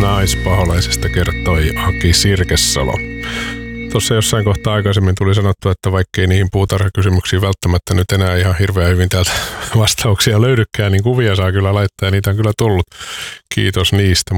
Naispaholaisesta kertoi Aki Sirkesalo. Tuossa jossain kohtaa aikaisemmin tuli sanottua, että vaikkei niihin puutarhakysymyksiin välttämättä nyt enää ihan hirveän hyvin täältä vastauksia löydykään, niin kuvia saa kyllä laittaa ja niitä on kyllä tullut. Kiitos niistä.